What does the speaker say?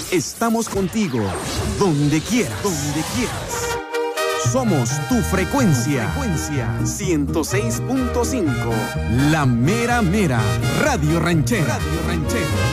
Estamos contigo, donde quieras. Somos tu frecuencia. 106.5. La mera mera. Radio Ranchera.